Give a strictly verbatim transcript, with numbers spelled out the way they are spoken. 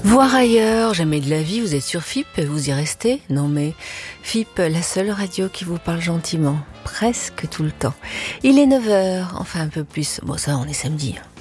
Voir ailleurs, jamais de la vie, vous êtes sur F I P, vous y restez? Non mais, F I P, la seule radio qui vous parle gentiment, presque tout le temps. Il est neuf heures, enfin un peu plus, bon ça on est samedi.